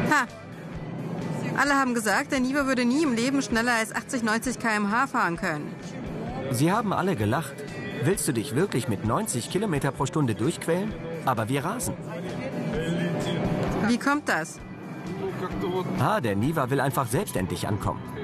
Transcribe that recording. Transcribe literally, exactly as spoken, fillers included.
Ha! Alle haben gesagt, der Niva würde nie im Leben schneller als achtzig, neunzig Kilometer pro Stunde fahren können. Sie haben alle gelacht. Willst du dich wirklich mit neunzig Kilometer pro Stunde durchquälen? Aber wir rasen. Wie kommt das? Ah, der Niva will einfach selbst endlich ankommen.